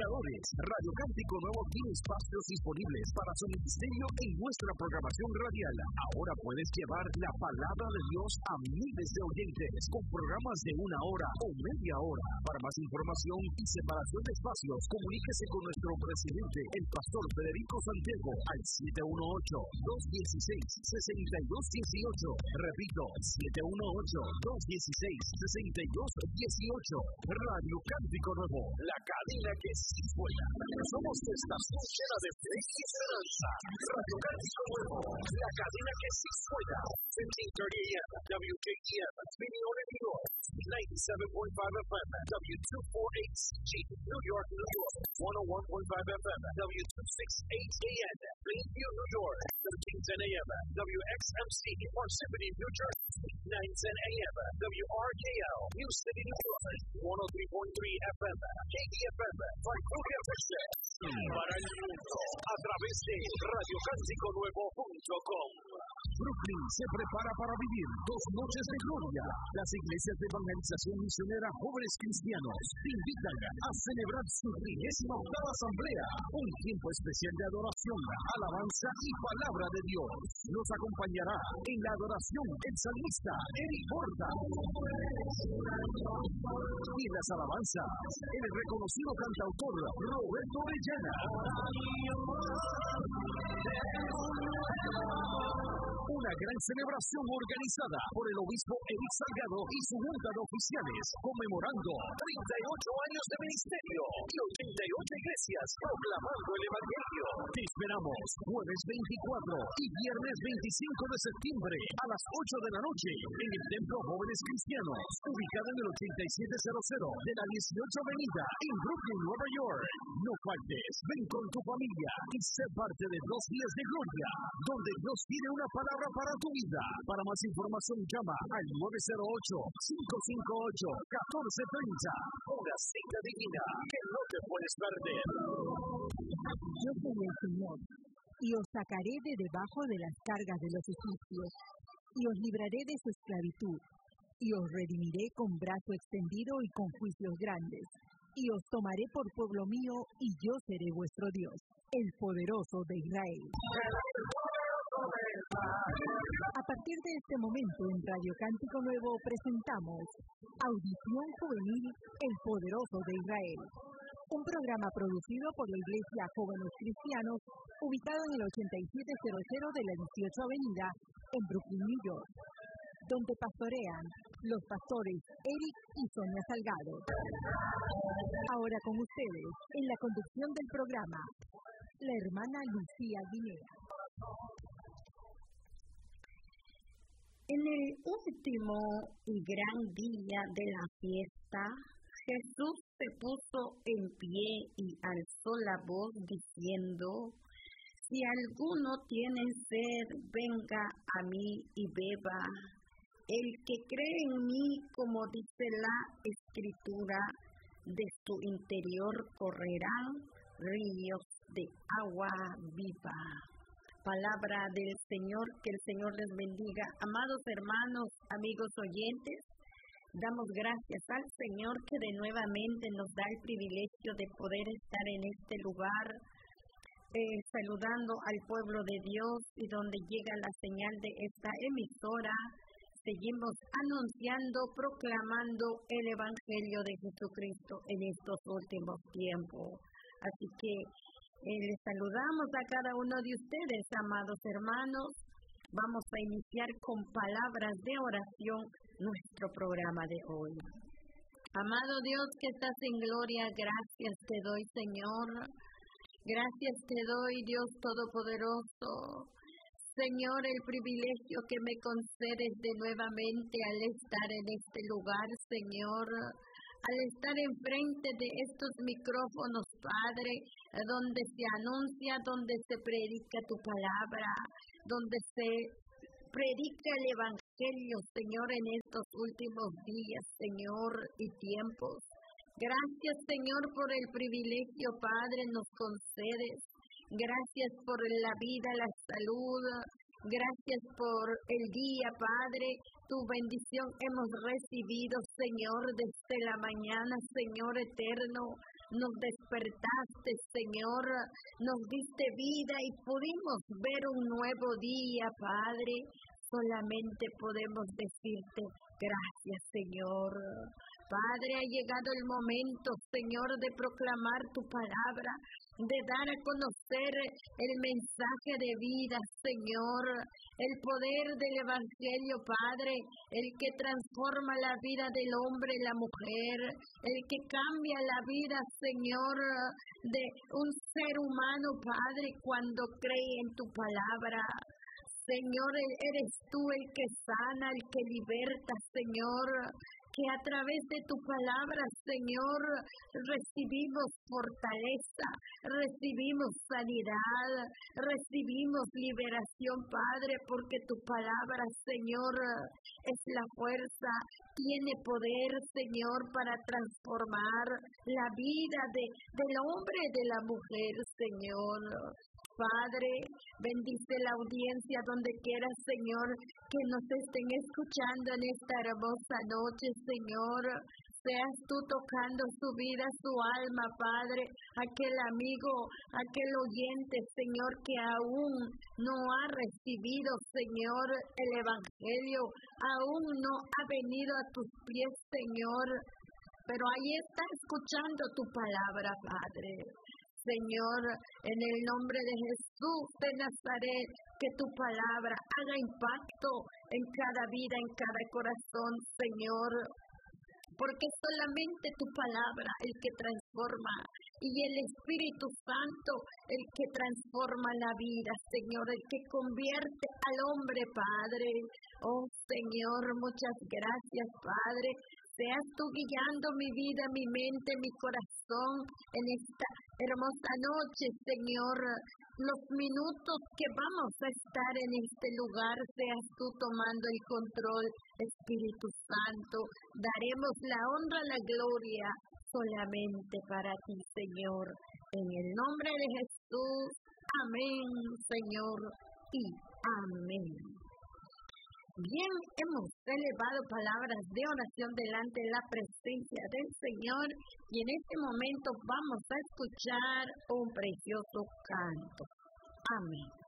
anunciadores. Radio Cántico Nuevo tiene espacios disponibles para su ministerio en nuestra programación radial. Ahora puedes llevar la palabra de Dios a miles de oyentes con programas de 1 hora o media hora. Para más información y separación de espacios, comuníquese con nuestro presidente, el pastor Federico Santiago, al 718-216-6218. Repito, 718-216-6218. Radio Cántico Nuevo, la cadena que sí suena. Somos estación llena de fe y esperanza. Radio Cántico Nuevo, la cadena que sí suena. 1530 AM, WKEM, Spinning on New York. 97.5 FM, W248CG, New York, New York. 101.5 FM, W268AN, Plainview, New York. 1310 AM, WXMC, Parsippany, New Jersey. 910 AM, WRKL, New City, New York. 103.3 FM, KDFM, Vancouver, Texas. Para el mundo, a través de RadioCánticoNuevo.com. Brooklyn se prepara para vivir 2 noches de gloria. Las iglesias de evangelización misionera Jóvenes Cristianos te invitan a celebrar su 38ª asamblea, un tiempo especial de adoración, alabanza y palabra de Dios. Nos acompañará en la adoración el salmista Eric Porta. Y en las alabanzas, el reconocido cantautor Roberto Orellana. Una gran celebración organizada por el obispo Eric Salgado y su junta de oficiales, conmemorando 38 años de ministerio y 88 iglesias proclamando el evangelio. Te esperamos jueves 24 y viernes 25 de septiembre a las 8 de la noche en el Templo Jóvenes Cristianos, ubicado en el 8700 de la 18 Avenida en Brooklyn, Nueva York. No faltes, ven con tu familia y sé parte de 2 días de gloria, donde Dios tiene una palabra para tu vida. Para más información llama al 908-558-1430. Una cita divina que no te puedes perder. Yo soy el Señor, y os sacaré de debajo de las cargas de los egipcios, y os libraré de su esclavitud, y os redimiré con brazo extendido y con juicios grandes, y os tomaré por pueblo mío, y yo seré vuestro Dios, el poderoso de Israel. A partir de este momento en Radio Cántico Nuevo presentamos Audición Juvenil El Poderoso de Israel, un programa producido por la Iglesia Jóvenes Cristianos, ubicado en el 8700 de la 18 Avenida en Brooklyn, New York, donde pastorean los pastores Eric y Sonia Salgado. Ahora con ustedes, en la conducción del programa, la hermana Lucía Guinea. En el último y gran día de la fiesta, Jesús se puso en pie y alzó la voz diciendo: si alguno tiene sed, venga a mí y beba. El que cree en mí, como dice la Escritura, de su interior correrán ríos de agua viva. Palabra del Señor, que el Señor les bendiga. Amados hermanos, amigos oyentes, damos gracias al Señor que de nuevamente nos da el privilegio de poder estar en este lugar, saludando al pueblo de Dios, y donde llega la señal de esta emisora, seguimos anunciando, proclamando el Evangelio de Jesucristo en estos últimos tiempos. Así que les saludamos a cada uno de ustedes, amados hermanos. Vamos a iniciar con palabras de oración nuestro programa de hoy. Amado Dios que estás en gloria, gracias te doy, Señor. Gracias te doy, Dios Todopoderoso. Señor, el privilegio que me concedes de nuevamente al estar en este lugar, Señor, al estar enfrente de estos micrófonos, Padre, donde se anuncia, donde se predica tu palabra, donde se predica el Evangelio, Señor, en estos últimos días, Señor, y tiempos. Gracias, Señor, por el privilegio, Padre, nos concedes. Gracias por la vida, la salud. Gracias por el día, Padre. Tu bendición hemos recibido, Señor, desde la mañana, Señor eterno. nos despertaste, Señor, nos diste vida y pudimos ver un nuevo día, Padre. Solamente podemos decirte gracias, Señor. Padre, ha llegado el momento, Señor, de proclamar tu palabra, de dar a conocer el mensaje de vida, Señor, el poder del Evangelio, Padre, el que transforma la vida del hombre y la mujer, el que cambia la vida, Señor, de un ser humano, Padre, cuando cree en tu palabra. Señor, eres tú el que sana, el que liberta, Señor, que a través de tu palabra, Señor, recibimos fortaleza, recibimos sanidad, recibimos liberación, Padre, porque tu palabra, Señor, es la fuerza, tiene poder, Señor, para transformar la vida del hombre y de la mujer, Señor. Padre, bendice la audiencia donde quiera, Señor, que nos estén escuchando en esta hermosa noche, Señor. Seas tú tocando su vida, su alma, Padre, aquel amigo, aquel oyente, Señor, que aún no ha recibido, Señor, el Evangelio, aún no ha venido a tus pies, Señor, pero ahí está escuchando tu palabra, Padre. Señor, en el nombre de Jesús de Nazaret, que tu palabra haga impacto en cada vida, en cada corazón, Señor, porque solamente tu palabra el que transforma y el Espíritu Santo el que transforma la vida, Señor, el que convierte al hombre, Padre. Oh Señor, muchas gracias, Padre. Seas tú guiando mi vida, mi mente, mi corazón en esta hermosa noche, Señor. Los minutos que vamos a estar en este lugar, seas tú tomando el control, Espíritu Santo. Daremos la honra, la gloria solamente para ti, Señor. En el nombre de Jesús, amén, Señor, y amén. Bien, hemos elevado palabras de oración delante de la presencia del Señor y en este momento vamos a escuchar un precioso canto. Amén.